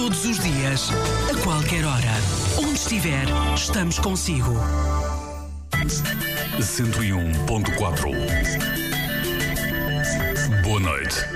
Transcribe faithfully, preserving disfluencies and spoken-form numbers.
Todos os dias, a qualquer hora. Onde estiver, estamos consigo. cento e um ponto quatro. Boa noite.